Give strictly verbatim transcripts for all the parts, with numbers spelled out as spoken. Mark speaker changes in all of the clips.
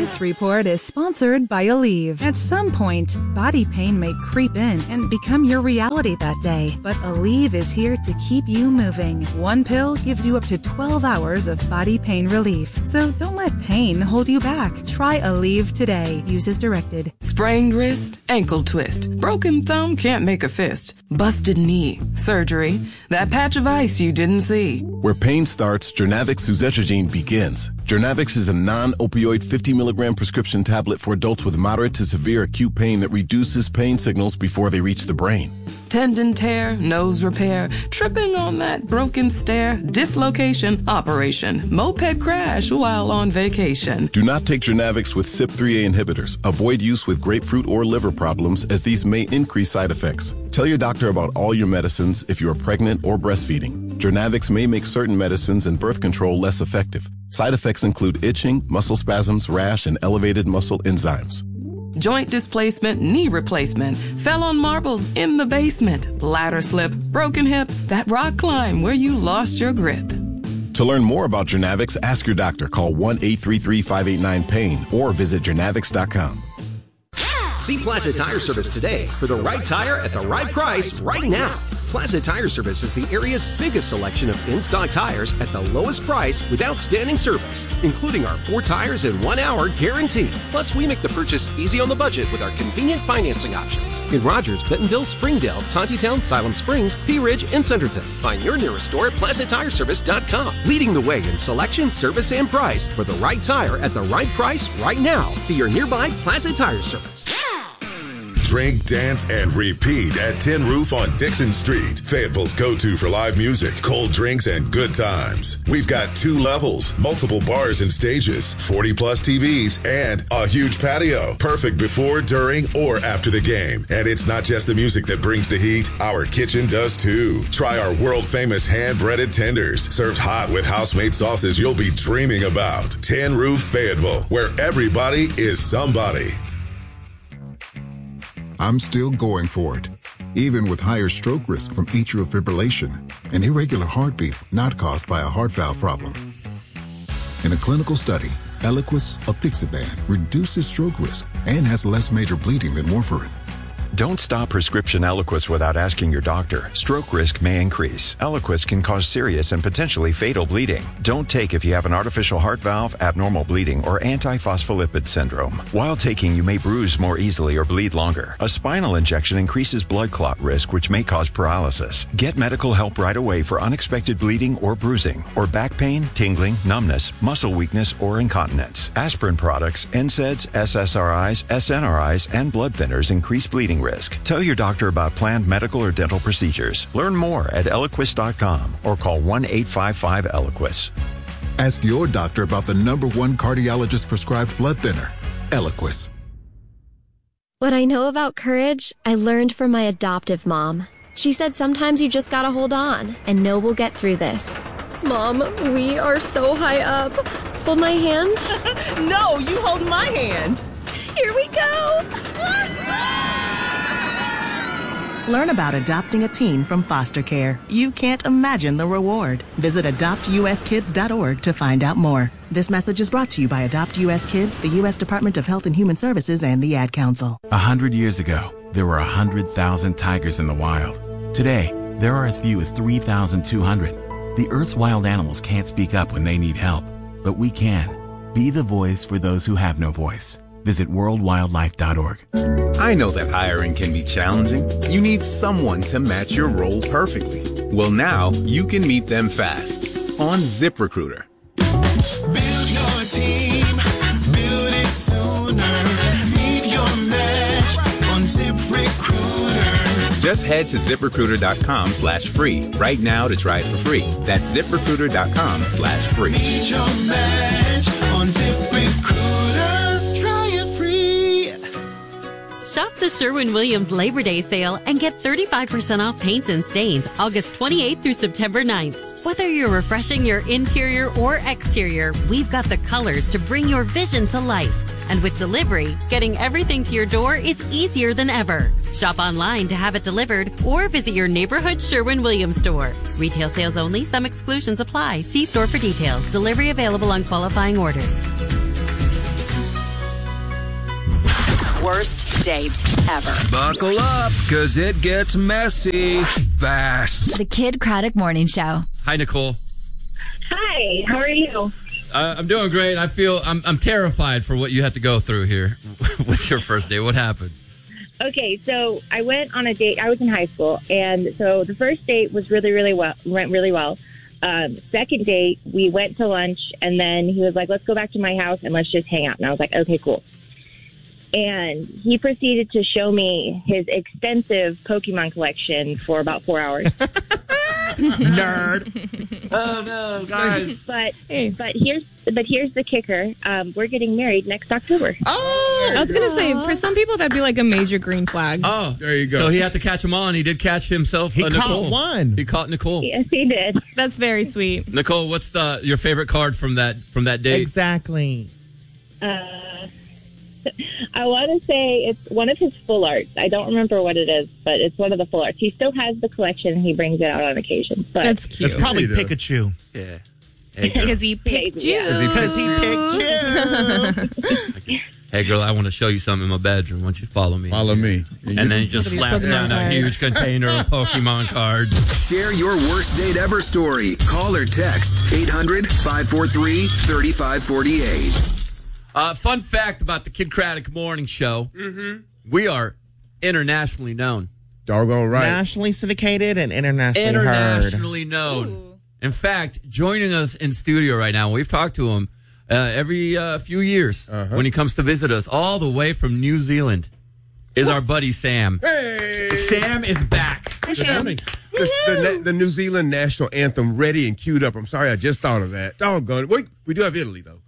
Speaker 1: This report is sponsored by Aleve. At some point, body pain may creep in and become your reality that day. But Aleve is here to keep you moving. One pill gives you up to twelve hours of body pain relief. So don't let pain hold you back. Try Aleve today. Use as directed.
Speaker 2: Sprained wrist, ankle twist. Broken thumb can't make a fist. Busted knee, surgery. That patch of ice you didn't see.
Speaker 3: Where pain starts, Jernavix suzetrigine begins. Jernavix is a non-opioid fifty milligram prescription tablet for adults with moderate to severe acute pain that reduces pain signals before they reach the brain.
Speaker 2: Tendon tear, nose repair, tripping on that broken stair, dislocation, operation, moped crash while on vacation.
Speaker 3: Do not take Jernavix with C Y P three A inhibitors. Avoid use with grapefruit or liver problems, as these may increase side effects. Tell your doctor about all your medicines if you are pregnant or breastfeeding. Jernavix may make certain medicines and birth control less effective. Side effects include itching, muscle spasms, rash, and elevated muscle enzymes.
Speaker 2: Joint displacement, knee replacement, fell on marbles in the basement, ladder slip, broken hip, that rock climb where you lost your grip.
Speaker 3: To learn more about Jernavix, ask your doctor. Call one eight three three, five eight nine, pain or visit jernavix dot com.
Speaker 4: See Plaza Tire Service today for the right tire at the right price right now. Plaza Tire Service is the area's biggest selection of in-stock tires at the lowest price with outstanding service, including our four tires in one hour guarantee. Plus, we make the purchase easy on the budget with our convenient financing options. In Rogers, Bentonville, Springdale, Tontitown, Siloam Springs, Pea Ridge, and Centerton. Find your nearest store at plaza tire service dot com. Leading the way in selection, service, and price for the right tire at the right price right now. See your nearby Plaza Tire Service.
Speaker 5: Drink, dance, and repeat at Tin Roof on Dixon Street. Fayetteville's go-to for live music, cold drinks, and good times. We've got two levels, multiple bars and stages, forty plus T Vs, and a huge patio. Perfect before, during, or after the game. And it's not just the music that brings the heat. Our kitchen does too. Try our world-famous hand-breaded tenders, served hot with house-made sauces you'll be dreaming about. Tin Roof Fayetteville, where everybody is somebody.
Speaker 6: I'm still going for it, even with higher stroke risk from atrial fibrillation, an irregular heartbeat not caused by a heart valve problem. In a clinical study, Eliquis apixaban reduces stroke risk and has less major bleeding than warfarin.
Speaker 7: Don't stop prescription Eliquis without asking your doctor. Stroke risk may increase. Eliquis can cause serious and potentially fatal bleeding. Don't take if you have an artificial heart valve, abnormal bleeding, or antiphospholipid syndrome. While taking, you may bruise more easily or bleed longer. A spinal injection increases blood clot risk, which may cause paralysis. Get medical help right away for unexpected bleeding or bruising, or back pain, tingling, numbness, muscle weakness, or incontinence. Aspirin products, N SAIDs, S S R Is, S N R Is, and blood thinners increase bleeding risk. Tell your doctor about planned medical or dental procedures. Learn more at eliquis dot com or call one eight five five Eliquis.
Speaker 6: Ask your doctor about the number one cardiologist prescribed blood thinner, Eliquis.
Speaker 8: What I know about courage, I learned from my adoptive mom. She said sometimes you just gotta hold on and know we'll get through this. Mom, we are so high up. Hold my hand.
Speaker 9: No, you hold my hand.
Speaker 8: Here we go.
Speaker 9: Learn about adopting a teen from foster care. You can't imagine the reward. Visit adopt u s kids dot org to find out more. This message is brought to you by Adopt U S Kids, the U S Department of Health and Human Services, and the Ad Council.
Speaker 10: A hundred years ago, there were a hundred thousand tigers in the wild. Today, there are as few as three thousand two hundred. The Earth's wild animals can't speak up when they need help, but we can. Be the voice for those who have no voice. Visit world wildlife dot org.
Speaker 11: I know that hiring can be challenging. You need someone to match your role perfectly. Well, now you can meet them fast on ZipRecruiter.
Speaker 12: Build your team, build it sooner. Meet your match on ZipRecruiter.
Speaker 11: Just head to ZipRecruiter dot com slash free right now to try it for free. That's ZipRecruiter dot com slash free.
Speaker 12: Meet your match on ZipRecruiter.
Speaker 13: Shop the Sherwin-Williams Labor Day sale and get thirty-five percent off paints and stains August twenty-eighth through September ninth. Whether you're refreshing your interior or exterior, we've got the colors to bring your vision to life. And with delivery, getting everything to your door is easier than ever. Shop online to have it delivered or visit your neighborhood Sherwin-Williams store. Retail sales only. Some exclusions apply. See store for details. Delivery available on qualifying orders.
Speaker 14: worst date ever.
Speaker 15: Buckle up, because it gets messy fast.
Speaker 16: The Kid Craddock Morning Show.
Speaker 17: Hi, Nicole.
Speaker 18: Hi, how are you?
Speaker 17: Uh, I'm doing great. I feel I'm, I'm terrified for what you had to go through here with your first date. What happened?
Speaker 18: Okay, so I went on a date. I was in high school, and so the first date was really, really well. Went really well. Um, second date, we went to lunch, and then he was like, "Let's go back to my house and let's just hang out." And I was like, "Okay, cool." And he proceeded to show me his extensive Pokemon collection for about four hours.
Speaker 17: Nerd. Oh no, guys!
Speaker 18: But but here's but here's the kicker. Um, we're getting married next October.
Speaker 19: Oh, I was gonna say for some people that'd be like a major green flag.
Speaker 17: Oh,
Speaker 20: there you go.
Speaker 17: So he had to catch them all, and he did catch himself.
Speaker 19: He
Speaker 17: uh,
Speaker 19: caught
Speaker 17: Nicole.
Speaker 19: one.
Speaker 17: He caught Nicole.
Speaker 18: Yes, he did.
Speaker 19: That's very sweet.
Speaker 17: Nicole, what's the your favorite card from that from that date?
Speaker 19: Exactly.
Speaker 18: Uh, I want to say it's one of his full arts. I don't remember what it is, but it's one of the full arts. He still has the collection. He brings it out on occasion. But
Speaker 19: That's cute.
Speaker 14: It's probably Pikachu.
Speaker 17: Yeah.
Speaker 19: Because he picked you.
Speaker 14: Because he picked you.
Speaker 17: Hey, girl, I want to show you something in my bedroom. Why don't you follow me?
Speaker 20: Follow me.
Speaker 17: And then he just slaps down a huge container of Pokemon cards.
Speaker 15: Share your worst date ever story. Call or text eight hundred, five four three, three five four eight.
Speaker 17: Uh, fun fact about the Kid Craddock Morning Show.
Speaker 14: Mm-hmm.
Speaker 17: We are internationally known.
Speaker 20: Doggone right.
Speaker 14: Nationally syndicated and internationally heard.
Speaker 17: Internationally known. Ooh. In fact, joining us in studio right now, we've talked to him uh, every uh, few years uh-huh. when he comes to visit us, all the way from New Zealand, is our buddy Sam.
Speaker 20: Hey!
Speaker 17: Sam is back.
Speaker 20: Hi, Sam. The, the, the New Zealand national anthem ready and queued up. I'm sorry, I just thought of that. Doggone it. Wait, we do have Italy, though.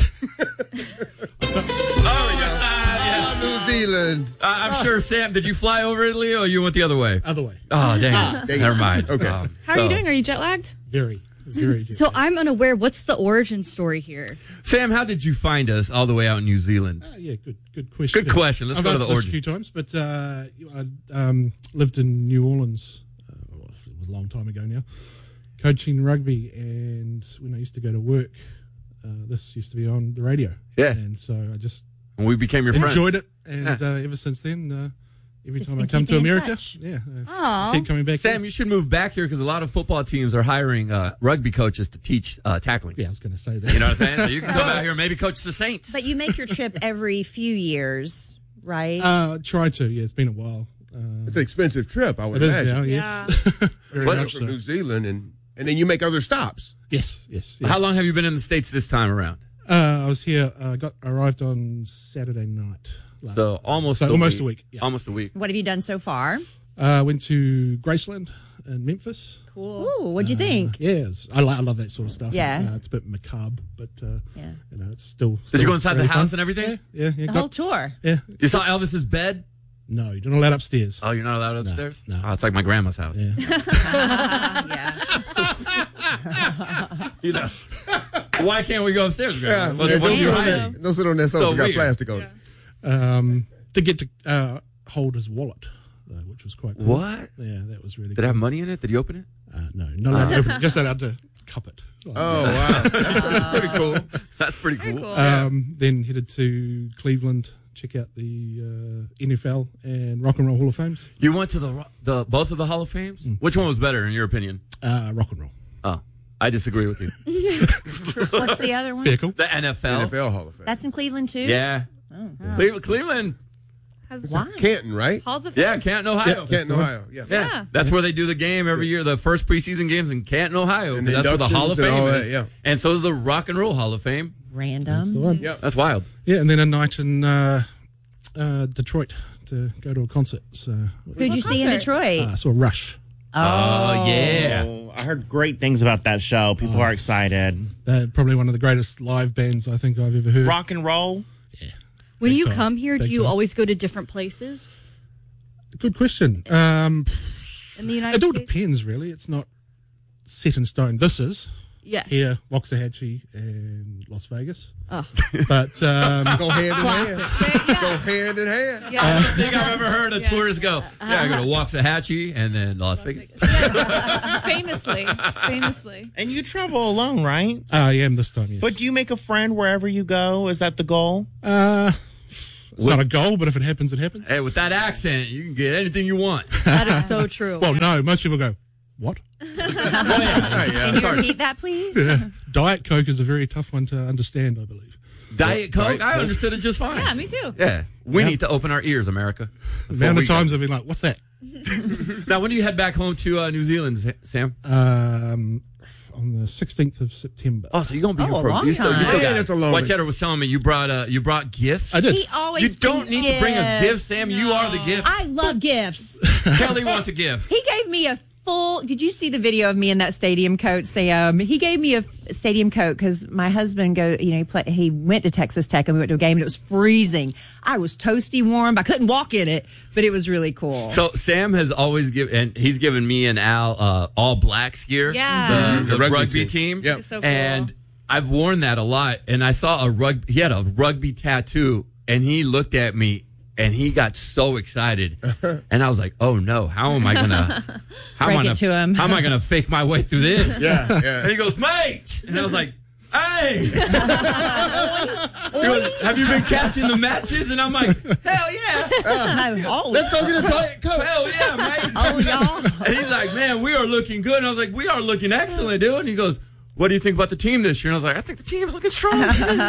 Speaker 17: Oh, yeah.
Speaker 20: New Zealand.
Speaker 17: Uh, I'm sure, Sam, did you fly over Italy or you went the other way?
Speaker 21: Other way.
Speaker 17: Oh, dang.
Speaker 21: Ah.
Speaker 17: Dang. Never mind.
Speaker 20: Okay.
Speaker 17: Um,
Speaker 19: How are
Speaker 17: so.
Speaker 19: you doing? Are you jet lagged?
Speaker 21: Very. Very.
Speaker 22: So I'm unaware. What's the origin story here?
Speaker 17: Sam, how did you find us all the way out in New Zealand?
Speaker 21: Uh, yeah, good good question.
Speaker 17: Good question. Let's
Speaker 21: I've
Speaker 17: go to the
Speaker 21: answered this
Speaker 17: origin.
Speaker 21: a few times, but uh, I um, lived in New Orleans uh, well, it was a long time ago now, coaching rugby, and when I used to go to work, uh, this used to be on the radio.
Speaker 17: Yeah.
Speaker 21: And so I just
Speaker 17: And we became your friend.
Speaker 21: enjoyed it, and
Speaker 17: Yeah.
Speaker 21: uh, ever since then, uh, every
Speaker 22: Just
Speaker 21: time I
Speaker 22: been
Speaker 21: come to
Speaker 22: keeping in
Speaker 21: America,
Speaker 22: touch.
Speaker 21: yeah, uh,
Speaker 22: Aw.
Speaker 21: keep coming back.
Speaker 17: Sam, you should move back here because a lot of football teams are hiring uh, rugby coaches to teach uh, tackling.
Speaker 21: Yeah, I was going to say that.
Speaker 17: You know what I'm saying? So you can come out here and maybe coach the Saints.
Speaker 23: But you make your trip every few years, right?
Speaker 21: Uh, try to. Yeah, it's been a while. Uh,
Speaker 20: It's an expensive trip, I would
Speaker 21: It is
Speaker 20: imagine.
Speaker 21: now, yes. Very
Speaker 20: What,
Speaker 21: much
Speaker 20: from
Speaker 21: so.
Speaker 20: New Zealand, and, and then you make other stops.
Speaker 21: Yes, yes.
Speaker 17: How long have you been in the States this time around?
Speaker 21: Uh, I was here. I uh, got arrived on Saturday night. Like,
Speaker 17: So almost
Speaker 21: so
Speaker 17: a
Speaker 21: almost
Speaker 17: week.
Speaker 21: a week. Yeah.
Speaker 17: Almost a week.
Speaker 23: What have you done so far?
Speaker 21: Uh, went to Graceland in Memphis.
Speaker 23: Cool. Ooh, what'd you think?
Speaker 21: Uh, yes, I, lo- I love that sort of stuff.
Speaker 23: Yeah.
Speaker 21: uh, it's a bit macabre, but uh,
Speaker 23: Yeah.
Speaker 21: you know, it's still.
Speaker 17: Did you
Speaker 21: still
Speaker 17: go inside the
Speaker 21: really
Speaker 17: house
Speaker 21: fun.
Speaker 17: and everything?
Speaker 21: Yeah, yeah. yeah
Speaker 23: The
Speaker 21: got-
Speaker 23: whole tour.
Speaker 21: Yeah.
Speaker 17: You saw Elvis's bed?
Speaker 21: No, you're not allowed upstairs.
Speaker 17: Oh, you're not allowed upstairs? No. Oh, it's like my grandma's house.
Speaker 21: Yeah.
Speaker 17: You know. Why can't we go upstairs,
Speaker 20: Yeah,
Speaker 17: Grandma? What,
Speaker 20: yeah,
Speaker 17: what
Speaker 20: don't,
Speaker 17: are you
Speaker 20: sit on
Speaker 17: hiding?
Speaker 20: that, don't sit on that sofa.
Speaker 17: So
Speaker 20: We got
Speaker 17: weird.
Speaker 20: plastic on it.
Speaker 21: Um, to get to uh, hold his wallet, though, which was quite cool.
Speaker 17: What?
Speaker 21: Yeah, that was really.
Speaker 17: Did it have money in it? Did you open it?
Speaker 21: Uh, no, not allowed to open it, just allowed to cup it.
Speaker 20: Oh, wow. That's pretty cool.
Speaker 17: That's pretty cool.
Speaker 21: Um, then headed to Cleveland, check out the uh, N F L and Rock and Roll Hall of Fames.
Speaker 17: You went to the ro- the both of the Hall of Fames? Which one was better, in your opinion?
Speaker 21: Uh, rock and Roll.
Speaker 17: Oh, I disagree with you.
Speaker 23: What's the other one?
Speaker 21: Vehicle.
Speaker 17: The N F L.
Speaker 20: N F L Hall of Fame.
Speaker 23: That's in Cleveland too.
Speaker 17: Yeah.
Speaker 23: Oh.
Speaker 17: Cleveland. Cleveland.
Speaker 23: Why?
Speaker 20: Canton, right?
Speaker 19: Halls of
Speaker 17: Yeah,
Speaker 19: Fame.
Speaker 17: Canton, Ohio.
Speaker 20: Yeah, Canton, Ohio. Yeah.
Speaker 17: Yeah.
Speaker 19: Yeah.
Speaker 17: That's where they do the game every year, the first preseason games in Canton, Ohio.
Speaker 20: And
Speaker 17: 'cause
Speaker 20: the
Speaker 17: that's where the Hall of
Speaker 20: inductions
Speaker 17: Fame
Speaker 20: and all
Speaker 17: is.
Speaker 20: that, yeah.
Speaker 17: And so is the Rock and Roll Hall of Fame.
Speaker 23: Random.
Speaker 21: That's the one.
Speaker 20: Yeah.
Speaker 17: That's wild.
Speaker 21: Yeah, and then a night in uh, uh, Detroit to go to a concert. So
Speaker 23: Who'd you see in
Speaker 19: concert?
Speaker 23: Detroit?
Speaker 21: uh, I saw Rush.
Speaker 17: Oh, yeah.
Speaker 14: Oh, I heard great things about that show. People are excited.
Speaker 21: They're probably one of the greatest live bands I think I've ever heard.
Speaker 14: Rock and roll.
Speaker 22: When
Speaker 21: Big
Speaker 22: you
Speaker 21: time.
Speaker 22: come here, do
Speaker 21: Big
Speaker 22: you
Speaker 21: time.
Speaker 22: always go to different places
Speaker 21: Good question. Um,
Speaker 22: in the United
Speaker 21: it all
Speaker 22: States?
Speaker 21: depends, really. It's not set in stone. This is
Speaker 22: Yes.
Speaker 21: here, Waxahachie and Las Vegas.
Speaker 22: Oh.
Speaker 21: But um,
Speaker 20: Go hand in
Speaker 22: Classic.
Speaker 20: hand. Go hand in hand.
Speaker 17: I don't think I've ever heard a tourist go, yeah, I go to Waxahachie and then Las Vegas.
Speaker 19: Famously. Famously.
Speaker 14: And you travel alone, right?
Speaker 21: I am this time, yes.
Speaker 14: But do you make a friend wherever you go? Is that the goal?
Speaker 21: Uh, It's not a goal, but if it happens, it happens.
Speaker 17: Hey, with that accent, you can get anything you want.
Speaker 22: That is so true.
Speaker 21: Well, no, most people go, what?
Speaker 23: Can you repeat that, please?
Speaker 21: Yeah. Diet Coke is a very tough one to understand, I believe.
Speaker 17: Diet Coke?
Speaker 21: Diet
Speaker 17: I
Speaker 21: Coke.
Speaker 17: understood it just fine.
Speaker 19: Yeah, me too.
Speaker 17: Yeah. We
Speaker 21: Yeah.
Speaker 17: need to open our ears, America. That's
Speaker 21: The amount
Speaker 17: what
Speaker 21: of
Speaker 17: we
Speaker 21: times
Speaker 17: got.
Speaker 21: I've been like, what's that?
Speaker 17: Now, when do you head back home to uh, New Zealand, Sa- Sam?
Speaker 21: Um, on the sixteenth of September.
Speaker 17: Oh, so you're gonna be
Speaker 23: Oh,
Speaker 17: here
Speaker 23: a
Speaker 17: for
Speaker 23: long
Speaker 17: you still, you still
Speaker 23: time.
Speaker 17: got
Speaker 20: Yeah,
Speaker 17: it.
Speaker 20: that's a long
Speaker 17: White
Speaker 20: one.
Speaker 17: Cheddar was telling me you brought uh, you brought gifts.
Speaker 21: I did.
Speaker 23: He always
Speaker 17: You don't
Speaker 23: brings
Speaker 17: need to bring us
Speaker 23: gifts.
Speaker 17: gifts, Sam. You are the gift.
Speaker 23: I love gifts.
Speaker 17: Kelly wants a gift.
Speaker 23: He gave me a full. Did you see the video of me in that stadium coat, Sam? He gave me a stadium coat because my husband go. You know, he play, he went to Texas Tech and we went to a game and it was freezing. I was toasty warm. I couldn't walk in it, but it was really cool.
Speaker 17: So Sam has always given, and he's given me and Al uh, all blacks gear.
Speaker 19: Yeah.
Speaker 17: the, the,
Speaker 20: The rugby
Speaker 17: rugby,
Speaker 20: team.
Speaker 17: team.
Speaker 20: Yep.
Speaker 19: It's so cool.
Speaker 17: And I've worn that a lot. And I saw a rug. He had a rugby tattoo, and he looked at me. And he got so excited, and I was like, "Oh no! How am I gonna? How
Speaker 23: Break
Speaker 17: am I
Speaker 23: it
Speaker 17: gonna,
Speaker 23: to him.
Speaker 17: How am I gonna fake my way through this?"
Speaker 20: Yeah, yeah.
Speaker 17: And he goes, "Mate," and I was like, "Hey!" He goes, "Have you been catching the matches?" And I'm like, "Hell yeah!
Speaker 23: oh,
Speaker 20: Let's go get a Diet Coke.
Speaker 17: Hell yeah, mate!"
Speaker 23: oh, y'all.
Speaker 17: And he's like, "Man, we are looking good." And I was like, "We are looking excellent, dude." And he goes, "What do you think about the team this year?" And I was like, "I think the team is looking strong."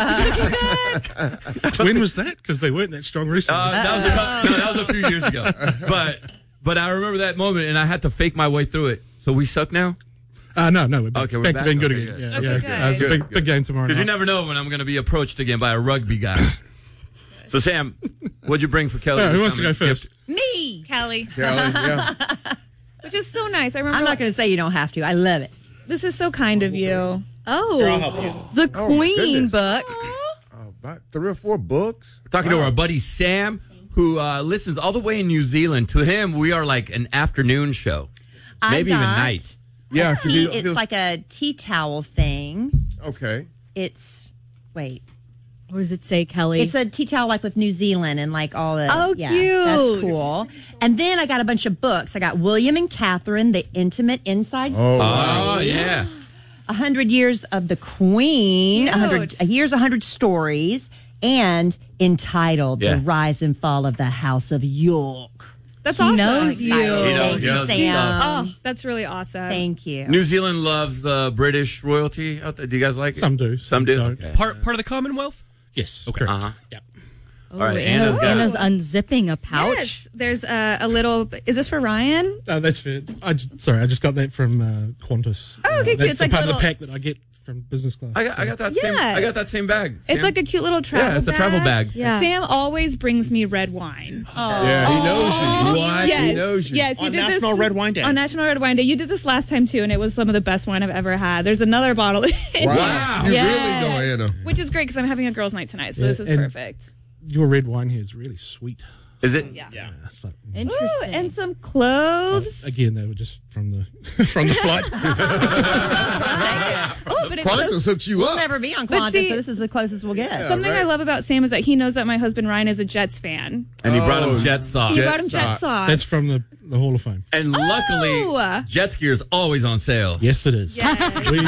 Speaker 21: When was that? Because they weren't that strong recently.
Speaker 17: Uh, that was a couple, no, that was a few years ago. But but I remember that moment, and I had to fake my way through it. So we suck now?
Speaker 21: Uh, no, no, we're back,
Speaker 17: Okay, we're
Speaker 21: back,
Speaker 17: back.
Speaker 21: to being good
Speaker 17: Okay,
Speaker 21: again.
Speaker 17: good.
Speaker 21: Yeah,
Speaker 19: Okay,
Speaker 21: yeah.
Speaker 19: good.
Speaker 21: Uh, it's a big, big game tomorrow
Speaker 17: Because you
Speaker 21: night.
Speaker 17: never know when I'm going to be approached again by a rugby guy. So Sam, what'd you bring for Kelly?
Speaker 21: Oh, who
Speaker 17: this
Speaker 21: wants to
Speaker 17: time?
Speaker 21: go first?
Speaker 23: Me.
Speaker 19: Kelly,
Speaker 20: Kelly, yeah.
Speaker 19: which is so nice. I remember.
Speaker 23: I'm not going to say you don't have to. I love it.
Speaker 19: This is so kind of you.
Speaker 22: Oh, the
Speaker 20: Oh,
Speaker 23: Queen
Speaker 20: goodness.
Speaker 23: book.
Speaker 20: Oh, about three or four books.
Speaker 17: We're talking to our buddy Sam, who uh, listens all the way in New Zealand. To him, we are like an afternoon show,
Speaker 23: I
Speaker 17: maybe even
Speaker 23: got
Speaker 17: night.
Speaker 20: Yeah,
Speaker 23: a
Speaker 20: 'cause
Speaker 23: tea-
Speaker 20: he-
Speaker 23: it's
Speaker 20: he'll-
Speaker 23: like a tea towel thing.
Speaker 20: Okay.
Speaker 23: It's wait.
Speaker 22: what does it say, Kelly?
Speaker 23: It's a tea towel like with New Zealand and like all the.
Speaker 22: Oh,
Speaker 23: yeah,
Speaker 22: cute.
Speaker 23: That's cool. And then I got a bunch of books. I got William and Catherine, The Intimate Inside
Speaker 20: Oh,
Speaker 23: Story.
Speaker 17: Oh yeah.
Speaker 23: A hundred years of the Queen. A hundred
Speaker 19: Cute.
Speaker 23: years, a hundred stories, and entitled
Speaker 17: Yeah.
Speaker 23: "The Rise and Fall of the House of York."
Speaker 19: That's
Speaker 23: He
Speaker 19: awesome.
Speaker 23: knows you.
Speaker 17: He knows- he
Speaker 23: Thank you,
Speaker 17: knows his
Speaker 23: Sam.
Speaker 17: stuff.
Speaker 19: Oh, that's really awesome.
Speaker 23: Thank you.
Speaker 17: New Zealand loves the British royalty out there. Do you guys like it?
Speaker 21: Some do,
Speaker 17: Some
Speaker 21: some
Speaker 17: do.
Speaker 21: don't.
Speaker 17: Okay.
Speaker 1: Part part of the Commonwealth?
Speaker 21: Yes.
Speaker 1: Okay.
Speaker 21: Correct.
Speaker 17: Uh-huh.
Speaker 21: Yep.
Speaker 22: Oh,
Speaker 17: All right,
Speaker 22: Anna,
Speaker 17: Anna's got-
Speaker 22: Anna's unzipping a pouch.
Speaker 19: Yes, there's a, a little. Is this for Ryan?
Speaker 21: Uh, that's fair. I j- sorry, I just got that from uh, Qantas.
Speaker 19: Oh, okay,
Speaker 21: uh,
Speaker 19: cute.
Speaker 21: That's
Speaker 19: It's
Speaker 21: the
Speaker 19: like
Speaker 21: part
Speaker 19: little-
Speaker 21: of the pack that I get from business class.
Speaker 17: I got, I got that same.
Speaker 19: Yeah.
Speaker 17: I got that same bag.
Speaker 19: It's
Speaker 17: Sam.
Speaker 19: like a cute little travel.
Speaker 17: Yeah, it's a travel bag.
Speaker 22: Yeah.
Speaker 19: Sam always brings me red wine.
Speaker 20: Yeah, he knows you.
Speaker 17: What?
Speaker 19: Yes,
Speaker 20: He knows you.
Speaker 19: yes, you
Speaker 1: On
Speaker 19: did
Speaker 1: National
Speaker 19: this
Speaker 1: Red Wine Day.
Speaker 19: On National Red Wine Day, you did this last time too, and it was some of the best wine I've ever had. There's another bottle, in
Speaker 20: Wow.
Speaker 17: Wow.
Speaker 20: You
Speaker 19: Yes.
Speaker 20: really know Anna.
Speaker 19: which is great because I'm having a girls' night tonight, so
Speaker 21: Yeah,
Speaker 19: this is
Speaker 21: and-
Speaker 19: perfect.
Speaker 21: Your red wine here is really sweet.
Speaker 17: Is it?
Speaker 19: Yeah.
Speaker 21: Yeah. It's like,
Speaker 19: Ooh,
Speaker 22: Interesting.
Speaker 19: and some clothes.
Speaker 21: again, they were just from the from the flight.
Speaker 19: Oh, but it's
Speaker 20: Qantas hooks you
Speaker 23: We'll
Speaker 20: up.
Speaker 23: never be on
Speaker 19: But
Speaker 23: Qantas,
Speaker 19: see-
Speaker 23: so this is the closest we'll get.
Speaker 19: something I
Speaker 20: right.
Speaker 19: love about Sam is that he knows that my husband Ryan is a Jets fan.
Speaker 17: And he brought him
Speaker 20: Oh,
Speaker 17: jet sauce.
Speaker 19: He
Speaker 20: Jet
Speaker 19: brought him Jet
Speaker 20: sauce.
Speaker 19: sauce.
Speaker 21: That's from the, the Hall of Fame.
Speaker 17: And luckily,
Speaker 19: Oh.
Speaker 17: jet ski is always on sale.
Speaker 21: Yes, it is.
Speaker 19: Yes.
Speaker 21: We-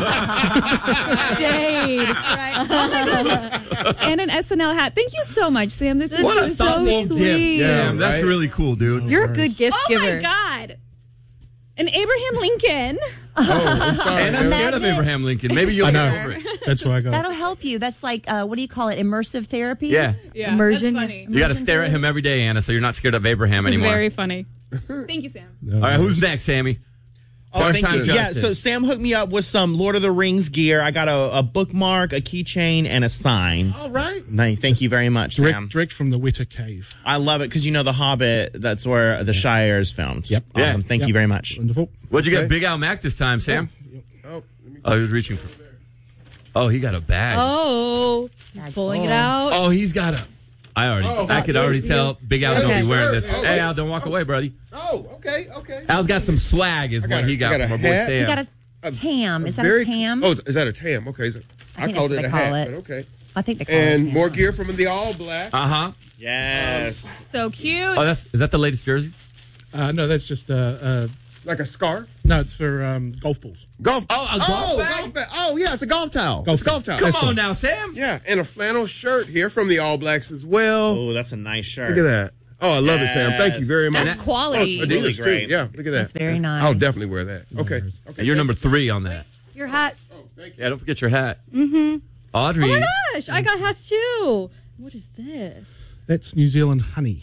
Speaker 19: Shade. Right. And an S N L hat. Thank you so much, Sam. This is
Speaker 17: What a
Speaker 19: so
Speaker 17: thoughtful
Speaker 19: sweet.
Speaker 17: gift.
Speaker 20: Yeah,
Speaker 17: Damn, that's
Speaker 20: right?
Speaker 17: really cool, dude.
Speaker 22: You're a good gift
Speaker 19: Oh
Speaker 22: giver.
Speaker 19: my God. An Abraham Lincoln.
Speaker 20: Oh, I'm sorry.
Speaker 17: And I'm scared of
Speaker 23: Magnet.
Speaker 17: Abraham Lincoln. Maybe you'll
Speaker 21: I
Speaker 17: get
Speaker 21: know.
Speaker 17: over it.
Speaker 21: That's why I got
Speaker 23: That'll help you. That's like, uh, what do you call it? Immersive therapy?
Speaker 17: Yeah.
Speaker 19: Yeah,
Speaker 22: Immersion.
Speaker 19: That's funny.
Speaker 17: You got to stare at him every day, Anna, so you're not scared of Abraham
Speaker 19: This is
Speaker 17: anymore.
Speaker 19: very funny. Thank you, Sam.
Speaker 17: All right, who's next, Sammy?
Speaker 1: Oh,
Speaker 17: First
Speaker 1: thank
Speaker 17: time
Speaker 1: you. Yeah,
Speaker 17: Justin.
Speaker 1: so Sam hooked me up with some Lord of the Rings gear. I got a, a bookmark, a keychain, and a sign.
Speaker 20: All right.
Speaker 1: No, thank you very much,
Speaker 21: direct,
Speaker 1: Sam.
Speaker 21: direct from the Weta Cave.
Speaker 1: I love it because you know The Hobbit, that's where the Shire is filmed.
Speaker 21: Yep.
Speaker 1: Awesome.
Speaker 17: Yeah.
Speaker 1: Thank
Speaker 21: Yep.
Speaker 1: you very much.
Speaker 21: Wonderful.
Speaker 17: What'd you get
Speaker 20: Okay.
Speaker 17: Big Al Mac this time, Sam?
Speaker 20: Oh, let me
Speaker 17: Oh, he was reaching for. Oh, he got a bag.
Speaker 22: Oh, he's pulling it out.
Speaker 17: Oh, he's got a. I already,
Speaker 20: Oh,
Speaker 17: I could already tell Big Al
Speaker 22: Okay.
Speaker 17: don't be wearing this.
Speaker 20: Oh,
Speaker 17: Hey, Al, don't walk away, buddy.
Speaker 20: Oh, okay, okay.
Speaker 17: Al's got some swag, is
Speaker 20: I
Speaker 17: what
Speaker 20: got a-
Speaker 17: he got
Speaker 20: I got
Speaker 17: from
Speaker 20: a
Speaker 17: our boy
Speaker 20: hat.
Speaker 23: You
Speaker 17: Sam.
Speaker 23: got a tam. Is that
Speaker 20: Very-
Speaker 23: a tam?
Speaker 20: Oh, is that a tam? Okay. So
Speaker 23: I
Speaker 20: I,
Speaker 23: think
Speaker 20: called
Speaker 23: that's
Speaker 20: it
Speaker 23: what
Speaker 20: a
Speaker 23: they
Speaker 20: hat,
Speaker 23: call it.
Speaker 20: but okay.
Speaker 23: I think they call
Speaker 20: And
Speaker 23: it tam.
Speaker 20: more gear from the All Black.
Speaker 17: Uh huh.
Speaker 1: Yes.
Speaker 19: So cute.
Speaker 17: Oh, that's is that the latest jersey?
Speaker 21: Uh, no, that's just uh, uh,
Speaker 20: Like a scarf.
Speaker 21: No, it's for um, golf balls.
Speaker 20: Golf.
Speaker 17: Oh, a golf
Speaker 20: oh,
Speaker 17: bag?
Speaker 20: golf bag. Oh, yeah, it's a golf towel.
Speaker 21: Golf
Speaker 20: it's golf towel.
Speaker 17: Come on now, Sam.
Speaker 20: Yeah, and a flannel shirt here from the All Blacks as well.
Speaker 1: Oh, that's a nice shirt.
Speaker 20: Look at that. Oh, I love
Speaker 1: Yes.
Speaker 20: it, Sam. Thank you very much.
Speaker 19: That's quality.
Speaker 20: Oh, it's
Speaker 1: Really
Speaker 20: Adidas, too.
Speaker 1: great.
Speaker 20: Yeah, look at that.
Speaker 23: That's very nice.
Speaker 20: I'll definitely wear that. Okay.
Speaker 17: And you're number three on that.
Speaker 22: Your hat.
Speaker 17: Yeah, don't forget your hat.
Speaker 22: Mm-hmm.
Speaker 17: Audrey.
Speaker 22: Oh my gosh, I got hats too. What is this?
Speaker 21: That's New Zealand honey.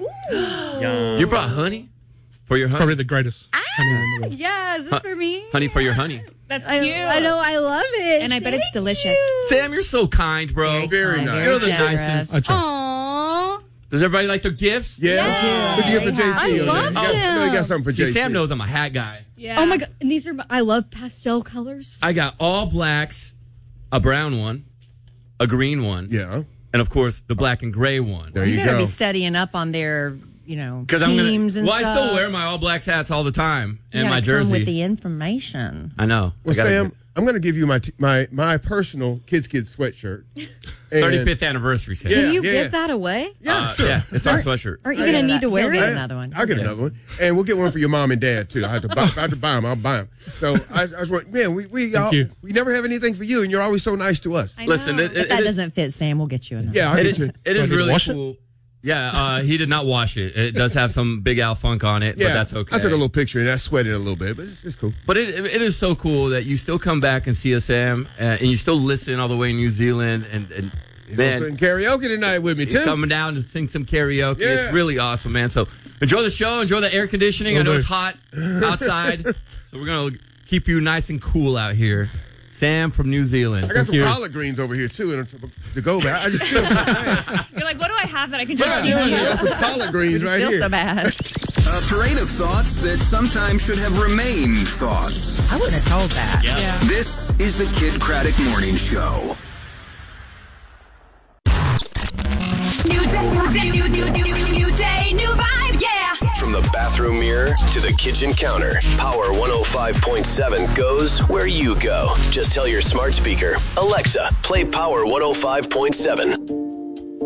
Speaker 1: Yum.
Speaker 17: You brought honey for your honey?
Speaker 21: Probably the greatest honey in the world.
Speaker 22: Yeah, is this
Speaker 17: Huh.
Speaker 22: for me?
Speaker 17: Honey for your honey.
Speaker 19: That's
Speaker 22: I,
Speaker 19: cute.
Speaker 22: I know, I love it.
Speaker 19: And I bet it's
Speaker 22: Thank
Speaker 19: delicious.
Speaker 22: you.
Speaker 17: Sam, you're so kind, bro.
Speaker 20: Very
Speaker 23: kind,
Speaker 20: nice.
Speaker 23: very
Speaker 17: You're the
Speaker 23: generous.
Speaker 17: nicest.
Speaker 21: I try.
Speaker 22: Aww.
Speaker 17: Does everybody like their gifts?
Speaker 20: Yeah.
Speaker 23: Yeah.
Speaker 20: What do you get for
Speaker 23: Very
Speaker 20: J C?
Speaker 22: happy.
Speaker 20: on
Speaker 22: I
Speaker 20: that?
Speaker 22: love
Speaker 20: You got, I know you got
Speaker 22: them.
Speaker 20: something for
Speaker 17: See,
Speaker 20: J C.
Speaker 17: Sam knows I'm a hat guy.
Speaker 19: Yeah.
Speaker 22: Oh my god, and these are my, I love pastel colors.
Speaker 17: I got all blacks, a brown one, a green one,
Speaker 20: Yeah.
Speaker 17: and of course the black and gray one.
Speaker 20: There
Speaker 23: You
Speaker 20: you
Speaker 23: better
Speaker 20: go.
Speaker 23: be studying up on their, you know,
Speaker 17: Because I'm gonna.
Speaker 23: teams and
Speaker 17: Well,
Speaker 23: stuff.
Speaker 17: I still wear my all blacks hats all the time
Speaker 23: You
Speaker 17: and
Speaker 23: gotta
Speaker 17: my
Speaker 23: come
Speaker 17: jersey.
Speaker 23: with the information.
Speaker 17: I know.
Speaker 20: Well,
Speaker 17: I gotta
Speaker 20: Sam,
Speaker 17: get-
Speaker 20: I'm going to give you my t- my my personal Kids Kids sweatshirt. And-
Speaker 17: thirty-fifth anniversary, Sam.
Speaker 20: Yeah,
Speaker 22: Can you
Speaker 20: yeah.
Speaker 22: give that away?
Speaker 20: Yeah,
Speaker 17: Uh,
Speaker 20: sure.
Speaker 17: yeah, it's our sweatshirt.
Speaker 22: Aren't you
Speaker 23: He'll
Speaker 22: gonna
Speaker 23: get
Speaker 22: need to
Speaker 23: that-
Speaker 22: wear
Speaker 23: he'll
Speaker 22: it?
Speaker 23: get another one.
Speaker 20: I'll get
Speaker 23: Yeah.
Speaker 20: another one, and we'll get one for your mom and dad too. I have to buy, I have to buy them. I'll buy them. So I, I was like, man, we we all,
Speaker 21: you.
Speaker 20: we never have anything for you, and you're always so nice to us.
Speaker 19: I
Speaker 17: Listen,
Speaker 19: know.
Speaker 17: it,
Speaker 23: If
Speaker 17: it,
Speaker 23: that
Speaker 17: it is,
Speaker 23: doesn't fit, Sam, we'll get you another.
Speaker 20: Yeah, I'll
Speaker 17: it
Speaker 20: get
Speaker 17: is,
Speaker 20: you.
Speaker 17: it
Speaker 21: Do I
Speaker 17: is
Speaker 21: need to
Speaker 17: really
Speaker 21: wash it?
Speaker 17: cool. Yeah, uh, he did not wash it. It does have some Big Al funk on it,
Speaker 20: Yeah,
Speaker 17: but that's okay.
Speaker 20: I took a little picture and I sweated a little bit, but it's, it's cool.
Speaker 17: But it, it is so cool that you still come back and see us, Sam, uh, and you still listen all the way in New Zealand. And, and
Speaker 20: He's
Speaker 17: man,
Speaker 20: also in karaoke tonight with me
Speaker 17: he's
Speaker 20: too.
Speaker 17: coming down to sing some karaoke.
Speaker 20: Yeah.
Speaker 17: It's really awesome, man. So enjoy the show. Enjoy the air conditioning. I
Speaker 20: Will
Speaker 17: know
Speaker 20: do.
Speaker 17: it's hot outside, so we're gonna keep you nice and cool out here. Sam from New Zealand.
Speaker 20: I got some
Speaker 21: you.
Speaker 20: collard greens over here too, and to go back. I just feel so bad.
Speaker 19: You're like, what do I have that I can
Speaker 20: Yeah,
Speaker 19: just
Speaker 20: I got some collard greens right
Speaker 23: feel
Speaker 20: here.
Speaker 23: so bad.
Speaker 15: A parade of thoughts that sometimes should have remained thoughts.
Speaker 23: I wouldn't have told that.
Speaker 19: Yeah.
Speaker 15: This is the Kid Craddock Morning Show.
Speaker 12: New day, new day, new, new, new, new day, new vibe, yeah.
Speaker 2: From the bathroom mirror to the kitchen counter, Power one oh five point seven goes where you go. Just tell your smart speaker, Alexa, play Power one oh five point seven.